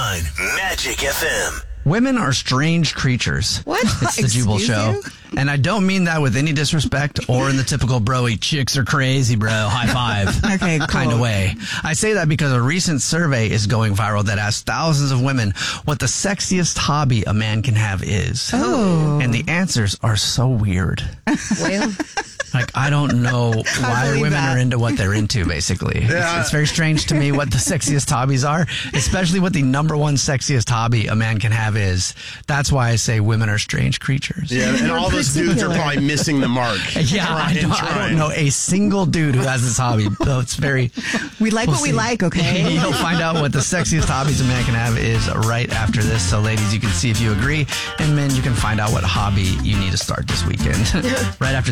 101.9 Magic FM. Women are strange creatures. What? It's the Jubal Excuse Show. you? And I don't mean that with any disrespect or in the typical bro-y chicks are crazy, bro. High five. Okay, cool. Kind of way. I say that because a recent survey is going viral that asks thousands of women what the sexiest hobby a man can have is. Oh. And the answers are so weird. Well, Like, I don't know why believe women that. are into what they're into, basically. Yeah. It's very strange to me what the sexiest hobbies are, especially what the number one sexiest hobby a man can have is. That's why I say women are strange creatures. Yeah, and all those dudes are particular. probably missing the mark. Yeah, I don't know a single dude who has this hobby. So it's very... we like what we see. like, okay? You'll find out what the sexiest hobbies a man can have is right after this. So ladies, you can see if you agree. And men, you can find out what hobby you need to start this weekend. Right after